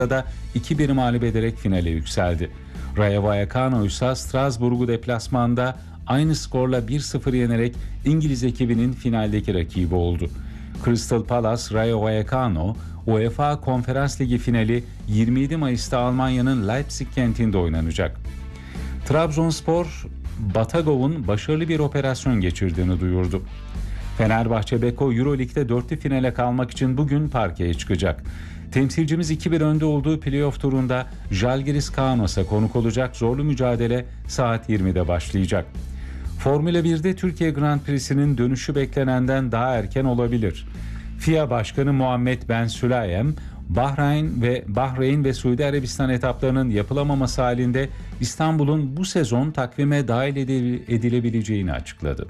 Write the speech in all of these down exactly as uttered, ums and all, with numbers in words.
da iki bir mağlup ederek finale yükseldi. Rayo Vallecano ise Strasbourg'u deplasmanda aynı skorla bir sıfır yenerek İngiliz ekibinin finaldeki rakibi oldu. Crystal Palace, Rayo Vallecano, UEFA Konferans Ligi finali yirmi yedi Mayıs'ta Almanya'nın Leipzig kentinde oynanacak. Trabzonspor, Batagov'un başarılı bir operasyon geçirdiğini duyurdu. Fenerbahçe Beko Euroleague'de dörtlü finale kalmak için bugün parkeye çıkacak. Temsilcimiz iki bir önde olduğu playoff turunda Žalgiris Kaunos'a konuk olacak. Zorlu mücadele saat yirmide başlayacak. Formula birde Türkiye Grand Prix'sinin dönüşü beklenenden daha erken olabilir. F I A Başkanı Muhammed Ben Sulayem, Bahreyn ve Bahreyn ve Suudi Arabistan etaplarının yapılamaması halinde İstanbul'un bu sezon takvime dahil edilebileceğini açıkladı.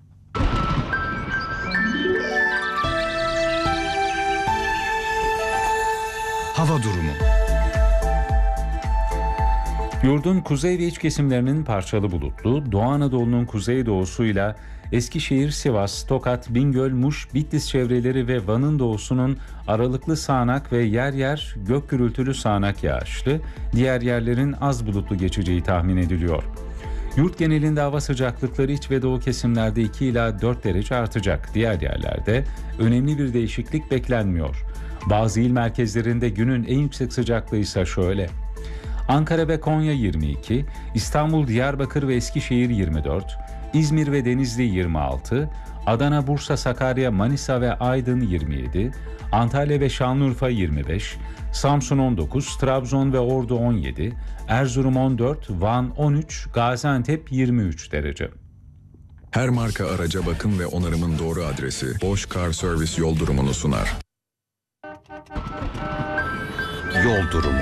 Hava durumu. Yurdun kuzey ve iç kesimlerinin parçalı bulutlu, Doğu Anadolu'nun kuzeydoğusuyla Eskişehir, Sivas, Tokat, Bingöl, Muş, Bitlis çevreleri ve Van'ın doğusunun aralıklı sağanak ve yer yer gök gürültülü sağanak yağışlı, diğer yerlerin az bulutlu geçeceği tahmin ediliyor. Yurt genelinde hava sıcaklıkları iç ve doğu kesimlerde iki ila dört derece artacak. Diğer yerlerde önemli bir değişiklik beklenmiyor. Bazı il merkezlerinde günün en yüksek sıcaklığı ise şöyle: Ankara ve Konya yirmi iki, İstanbul, Diyarbakır ve Eskişehir yirmi dört, İzmir ve Denizli yirmi altı, Adana, Bursa, Sakarya, Manisa ve Aydın yirmi yedi, Antalya ve Şanlıurfa yirmi beş, Samsun on dokuz, Trabzon ve Ordu on yedi, Erzurum on dört, Van on üç, Gaziantep yirmi üç derece. Her marka araca bakım ve onarımın doğru adresi Bosch Car Service yol durumunu sunar. Yol durumu.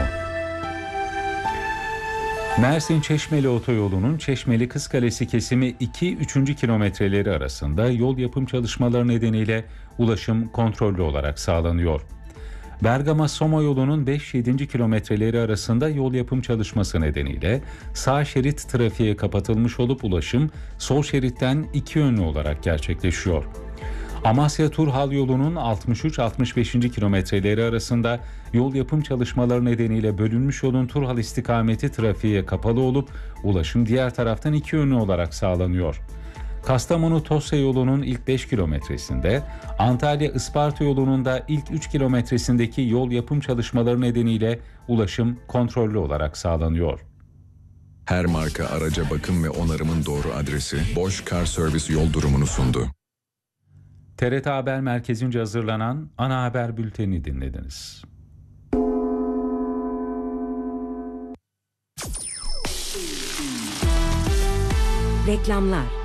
Mersin Çeşmeli Otoyolu'nun Çeşmeli Kızkalesi kesimi iki üçüncü kilometreleri arasında yol yapım çalışmaları nedeniyle ulaşım kontrollü olarak sağlanıyor. Bergama Soma yolunun beş yedinci kilometreleri arasında yol yapım çalışması nedeniyle sağ şerit trafiğe kapatılmış olup ulaşım sol şeritten iki yönlü olarak gerçekleşiyor. Amasya-Turhal yolunun altmış üç altmış beşinci kilometreleri arasında yol yapım çalışmaları nedeniyle bölünmüş yolun Turhal istikameti trafiğe kapalı olup ulaşım diğer taraftan iki yönlü olarak sağlanıyor. Kastamonu-Tosya yolunun ilk beş kilometresinde, Antalya-Isparta yolunun da ilk üç kilometresindeki yol yapım çalışmaları nedeniyle ulaşım kontrollü olarak sağlanıyor. Her marka araca bakım ve onarımın doğru adresi Bosch Car Service yol durumunu sundu. T R T Haber Merkezi'nce hazırlanan ana haber bültenini dinlediniz. Reklamlar.